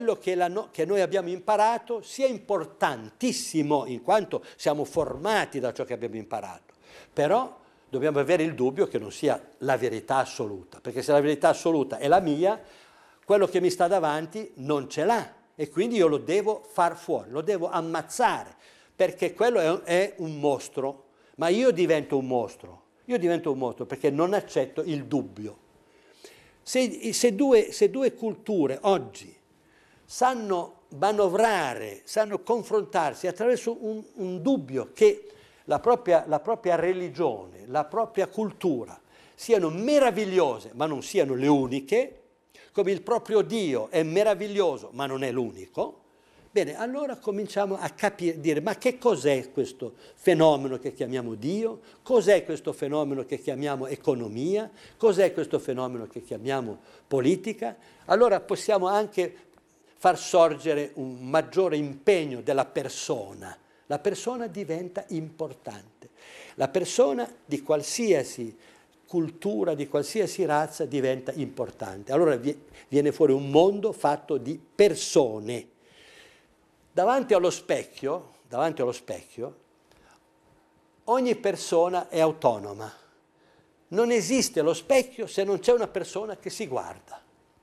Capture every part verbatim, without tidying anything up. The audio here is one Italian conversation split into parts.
quello che, la no, che noi abbiamo imparato sia importantissimo, in quanto siamo formati da ciò che abbiamo imparato, però dobbiamo avere il dubbio che non sia la verità assoluta, perché se la verità assoluta è la mia, quello che mi sta davanti non ce l'ha e quindi io lo devo far fuori, lo devo ammazzare, perché quello è, è un mostro, ma io divento un mostro, io divento un mostro perché non accetto il dubbio. Se, se, due, se due culture oggi sanno manovrare, sanno confrontarsi attraverso un, un dubbio che la propria, la propria religione, la propria cultura siano meravigliose, ma non siano le uniche, come il proprio Dio è meraviglioso, ma non è l'unico, bene, allora cominciamo a capire, dire, ma che cos'è questo fenomeno che chiamiamo Dio? Cos'è questo fenomeno che chiamiamo economia? Cos'è questo fenomeno che chiamiamo politica? Allora possiamo anche far sorgere un maggiore impegno della persona. La persona diventa importante. La persona di qualsiasi cultura, di qualsiasi razza diventa importante. Allora viene fuori un mondo fatto di persone. Davanti allo specchio, davanti allo specchio, ogni persona è autonoma. Non esiste lo specchio se non c'è una persona che si guarda.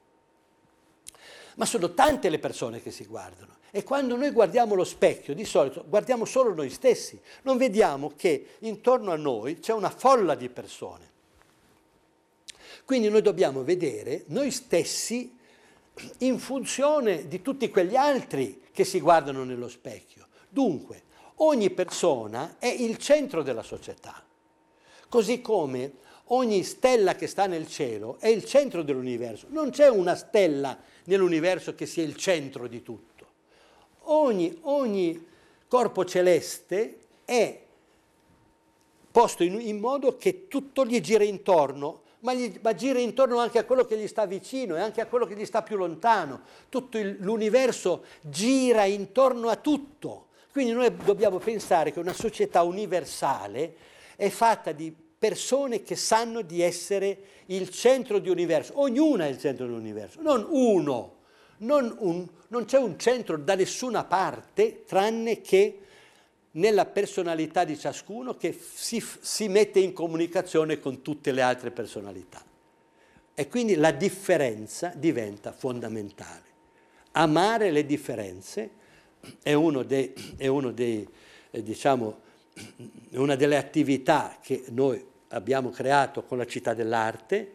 Ma sono tante le persone che si guardano e quando noi guardiamo lo specchio di solito guardiamo solo noi stessi, non vediamo che intorno a noi c'è una folla di persone. Quindi noi dobbiamo vedere noi stessi in funzione di tutti quegli altri che si guardano nello specchio. Dunque, ogni persona è il centro della società, così come ogni stella che sta nel cielo è il centro dell'universo. Non c'è una stella nell'universo che sia il centro di tutto. Ogni, ogni corpo celeste è posto in, in modo che tutto gli gira intorno, ma, gli, ma gira intorno anche a quello che gli sta vicino e anche a quello che gli sta più lontano. Tutto il, l'universo gira intorno a tutto. Quindi noi dobbiamo pensare che una società universale è fatta di persone che sanno di essere il centro di universo. Ognuna è il centro dell'universo, non uno. Non, un, non c'è un centro da nessuna parte, tranne che nella personalità di ciascuno che si, si mette in comunicazione con tutte le altre personalità. E quindi la differenza diventa fondamentale. Amare le differenze è uno dei, è uno dei eh, diciamo, una delle attività che noi abbiamo creato con la Città dell'Arte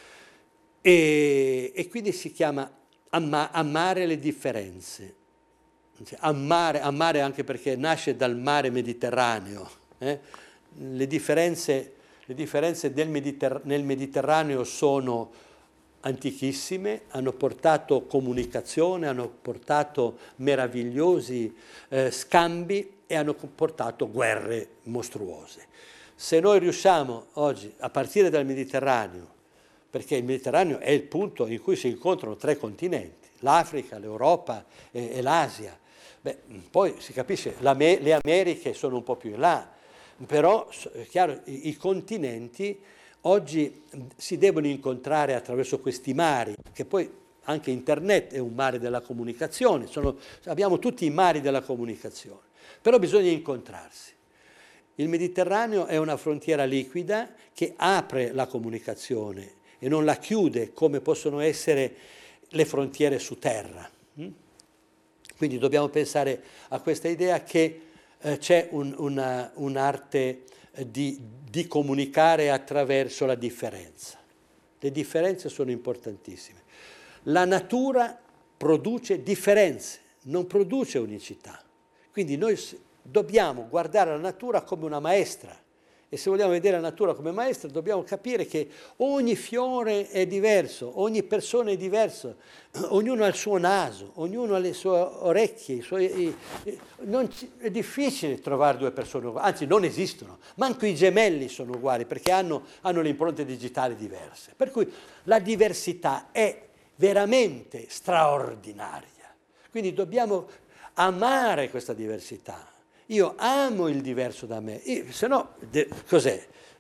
e, e quindi si chiama amma, amare le differenze. Amare, amare anche perché nasce dal mare Mediterraneo. Eh? Le differenze, le differenze del Mediter- nel Mediterraneo sono antichissime, hanno portato comunicazione, hanno portato meravigliosi eh, scambi e hanno portato guerre mostruose. Se noi riusciamo oggi, a partire dal Mediterraneo, perché il Mediterraneo è il punto in cui si incontrano tre continenti, l'Africa, l'Europa e, e l'Asia, beh, poi si capisce, le Americhe sono un po' più in là, però è chiaro, i, i continenti oggi si devono incontrare attraverso questi mari, che poi anche internet è un mare della comunicazione, sono, abbiamo tutti i mari della comunicazione, però bisogna incontrarsi. Il Mediterraneo è una frontiera liquida che apre la comunicazione e non la chiude come possono essere le frontiere su terra. Quindi dobbiamo pensare a questa idea che eh, c'è un, una, un'arte di, di comunicare attraverso la differenza. Le differenze sono importantissime. La natura produce differenze, non produce unicità. Quindi noi dobbiamo guardare la natura come una maestra e se vogliamo vedere la natura come maestra dobbiamo capire che ogni fiore è diverso, ogni persona è diversa, ognuno ha il suo naso, ognuno ha le sue orecchie, i suoi, non c- è difficile trovare due persone uguali, anzi non esistono, manco i gemelli sono uguali perché hanno, hanno le impronte digitali diverse. Per cui la diversità è veramente straordinaria, quindi dobbiamo amare questa diversità. Io amo il diverso da me, io, se no de, cos'è?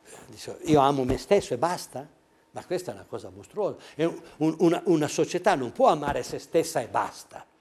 Io amo me stesso e basta? Ma questa è una cosa mostruosa. È un, una, una società non può amare se stessa e basta.